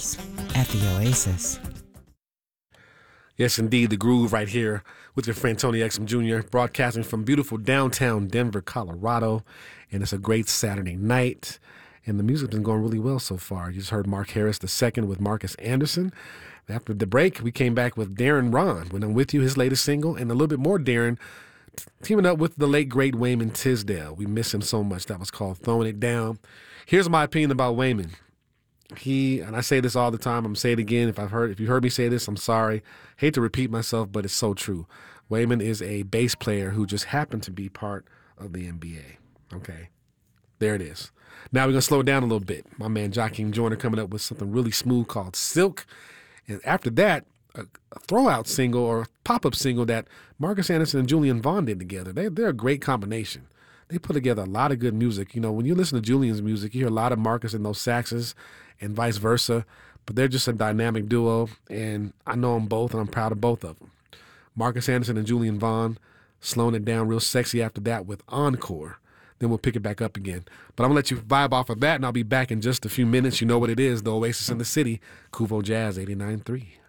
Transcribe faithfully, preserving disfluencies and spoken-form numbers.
At the Oasis. Yes, indeed, the groove right here with your friend Tony Exum Junior, broadcasting from beautiful downtown Denver, Colorado. And it's a great Saturday night. And the music's been going really well so far. You just heard Mark Harris the second with Marcus Anderson. After the break, we came back with Darren Ron, When I'm With You, his latest single, and a little bit more Darren teaming up with the late, great Wayman Tisdale. We miss him so much. That was called Throwing It Down. Here's my opinion about Wayman. He, and I say this all the time, I'm going to say it again. If I've heard, if you heard me say this, I'm sorry. Hate to repeat myself, but it's so true. Wayman is a bass player who just happened to be part of the N B A. Okay, there it is. Now we're going to slow it down a little bit. My man Joaquin Joyner coming up with something really smooth called Silk. And after that, a, a throw-out single or pop-up single that Marcus Anderson and Julian Vaughn did together. They, they're a great combination. They put together a lot of good music. You know, when you listen to Julian's music, you hear a lot of Marcus in those saxes and vice versa. But they're just a dynamic duo, and I know them both, and I'm proud of both of them. Marcus Anderson and Julian Vaughn slowing it down real sexy after that with Encore. Then we'll pick it back up again. But I'm going to let you vibe off of that, and I'll be back in just a few minutes. You know what it is, the Oasis in the City, Kuvo Jazz eighty-nine point three.